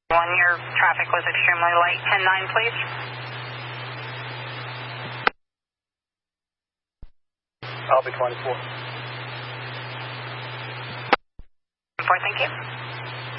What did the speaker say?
One, your traffic was extremely light. 10-9, please. I'll be 24. 4, thank you.